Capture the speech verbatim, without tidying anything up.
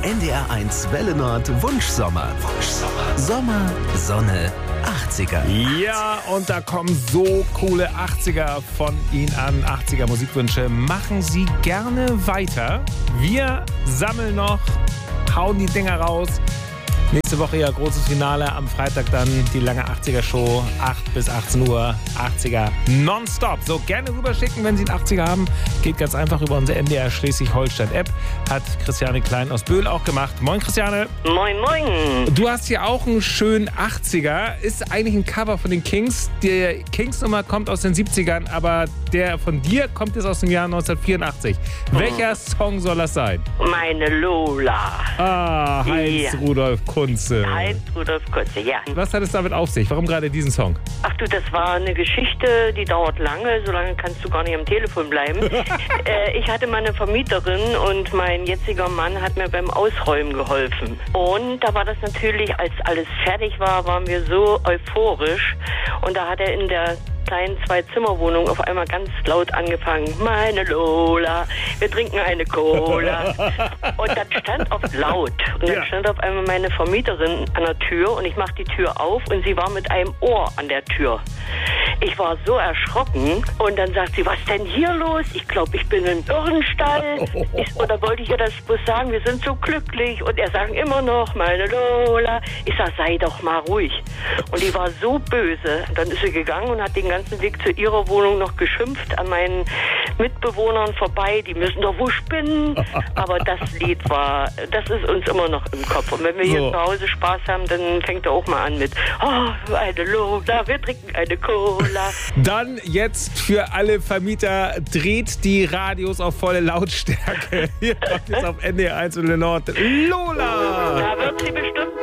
N D R eins Welle Nord Wunschsommer. Wunschsommer. Sommer, Sonne, achtziger. Ja, und da kommen so coole achtziger von Ihnen an. achtziger Musikwünsche. Machen Sie gerne weiter. Wir sammeln noch, hauen die Dinger raus. Nächste Woche ja großes Finale. Am Freitag dann die lange achtziger-Show. acht bis achtzehn Uhr. achtziger nonstop. So, gerne rüberschicken, wenn Sie einen achtziger haben. Geht ganz einfach über unsere N D R Schleswig-Holstein-App. Hat Christiane Klein aus Böhl auch gemacht. Moin, Christiane. Moin, moin. Du hast hier auch einen schönen achtziger. Ist eigentlich ein Cover von den Kings. Die Kings-Nummer kommt aus den siebzigern, aber der von dir kommt jetzt aus dem Jahr neunzehnhundertvierundachtzig. Hm. Welcher Song soll das sein? Meine Lola. Ah, Heinz ja. Rudolf Kunze. Heinz Rudolf Kunze, ja. Was hat es damit auf sich? Warum gerade diesen Song? Ach du, das war eine Geschichte, die dauert lange. So lange kannst du gar nicht am Telefon bleiben. äh, ich hatte mal eine Vermieterin und mein jetziger Mann hat mir beim Ausräumen geholfen. Und da war das natürlich, als alles fertig war, waren wir so euphorisch. Und da hat er in der kleinen Zwei-Zimmer-Wohnung auf einmal ganz laut angefangen. Meine Lola, wir trinken eine Cola. Und das stand auf laut. Und dann ja. stand auf einmal meine Vermieterin an der Tür und ich mache die Tür auf und sie war mit einem Ohr an der Tür. Ich war so erschrocken und dann sagt sie, was denn hier los? Ich glaube, ich bin im Irrenstall. Ich, oder wollte ich ihr das bloß sagen, wir sind so glücklich. Und er sagt immer noch, meine Lola. Ich sag, sei doch mal ruhig. Und die war so böse. Dann ist sie gegangen und hat den ganzen Weg zu ihrer Wohnung noch geschimpft an meinen Mitbewohnern vorbei. Die müssen doch wo spinnen. Aber das Lied war, das ist uns immer noch im Kopf. Und wenn wir hier so. zu Hause Spaß haben, dann fängt er auch mal an mit, oh, eine Lola, wir trinken eine Cola. Dann jetzt für alle Vermieter, dreht die Radios auf volle Lautstärke. Hier kommt jetzt auf N D R eins und Nord Lola. Da wird sie bestimmt